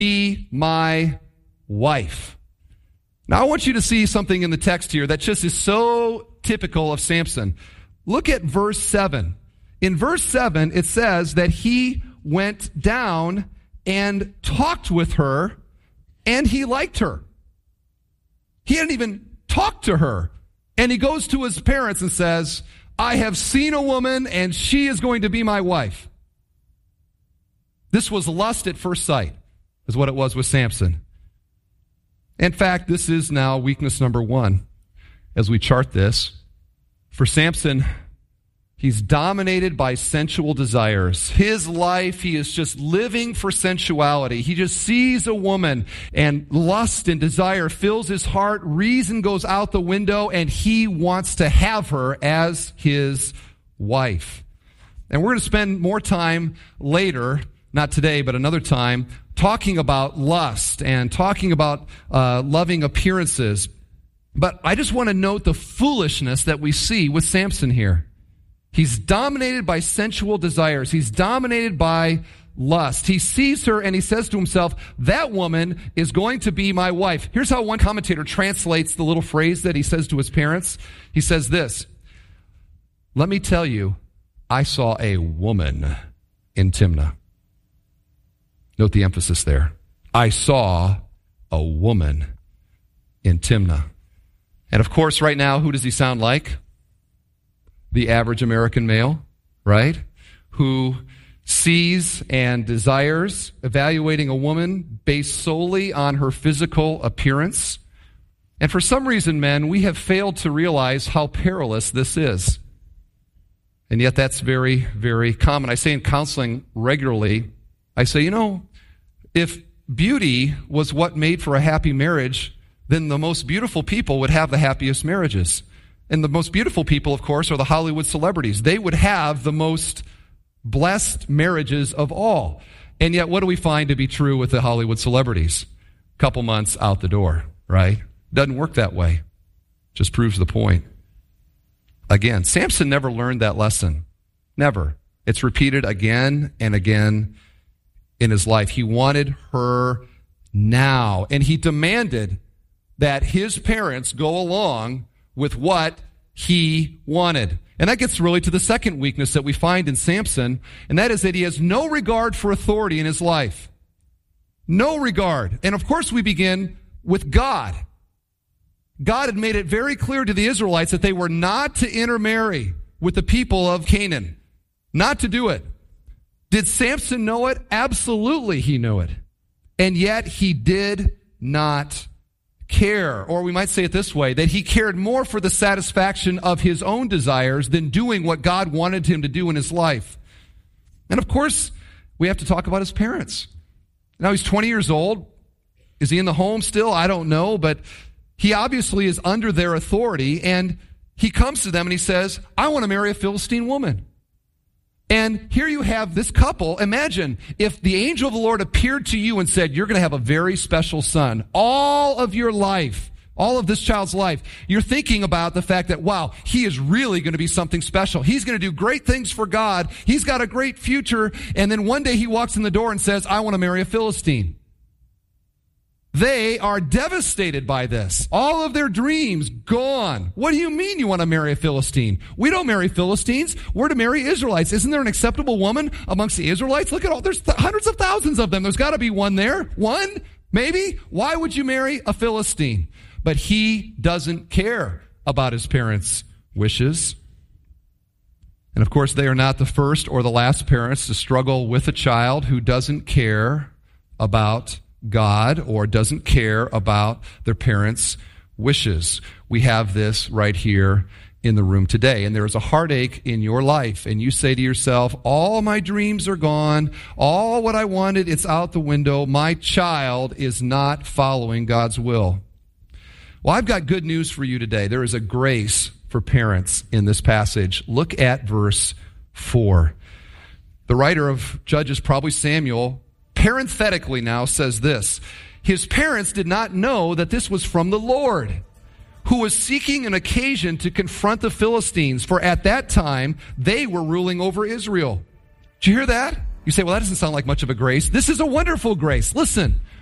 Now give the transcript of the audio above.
be my wife. Now I want you to see something in the text here that just is so typical of Samson. Look at verse 7. In verse 7, it says that he went down and talked with her, and he liked her. He hadn't even talked to her. And he goes to his parents and says, I have seen a woman, and she is going to be my wife. This was lust at first sight, is what it was with Samson. In fact, this is now weakness number 1 as we chart this. For Samson, he's dominated by sensual desires. His life, he is just living for sensuality. He just sees a woman, and lust and desire fills his heart. Reason goes out the window, and he wants to have her as his wife. And we're going to spend more time later, not today, but another time, talking about lust and talking about loving appearances. But I just want to note the foolishness that we see with Samson here. He's dominated by sensual desires. He's dominated by lust. He sees her and he says to himself, that woman is going to be my wife. Here's how one commentator translates the little phrase that he says to his parents. He says this, let me tell you, I saw a woman in Timnah. Note the emphasis there. I saw a woman in Timnah. And of course, right now, who does he sound like? The average American male, right? Who sees and desires evaluating a woman based solely on her physical appearance. And for some reason, men, we have failed to realize how perilous this is. And yet that's very, very common. I say in counseling regularly, I say, if beauty was what made for a happy marriage, then the most beautiful people would have the happiest marriages. And the most beautiful people, of course, are the Hollywood celebrities. They would have the most blessed marriages of all. And yet, what do we find to be true with the Hollywood celebrities? A couple months out the door, right? Doesn't work that way. Just proves the point. Again, Samson never learned that lesson. Never. It's repeated again and again in his life. He wanted her now. And he demanded that his parents go along with what he wanted. And that gets really to the second weakness that we find in Samson, and that is that he has no regard for authority in his life. No regard. And of course we begin with God. God had made it very clear to the Israelites that they were not to intermarry with the people of Canaan. Not to do it. Did Samson know it? Absolutely he knew it. And yet he did not care, or we might say it this way, that he cared more for the satisfaction of his own desires than doing what God wanted him to do in his life. And of course, we have to talk about his parents. Now he's 20 years old. Is he in the home still? I don't know, but he obviously is under their authority, and he comes to them and he says, I want to marry a Philistine woman. And here you have this couple. Imagine if the angel of the Lord appeared to you and said, you're going to have a very special son. All of your life, all of this child's life, you're thinking about the fact that, wow, he is really going to be something special. He's going to do great things for God. He's got a great future. And then one day he walks in the door and says, I want to marry a Philistine. They are devastated by this. All of their dreams gone. What do you mean you want to marry a Philistine? We don't marry Philistines. We're to marry Israelites. Isn't there an acceptable woman amongst the Israelites? Look at all, there's hundreds of thousands of them. There's got to be one there. One? Maybe? Why would you marry a Philistine? But he doesn't care about his parents' wishes. And of course, they are not the first or the last parents to struggle with a child who doesn't care about God or doesn't care about their parents' wishes. We have this right here in the room today. And there is a heartache in your life, and you say to yourself, all my dreams are gone. All what I wanted, it's out the window. My child is not following God's will. Well, I've got good news for you today. There is a grace for parents in this passage. Look at verse 4. The writer of Judges, probably Samuel, parenthetically now says this: his parents did not know that this was from the Lord, who was seeking an occasion to confront the Philistines, for at that time they were ruling over Israel. Did you hear that? You say, well, that doesn't sound like much of a grace. This is a wonderful grace. Listen,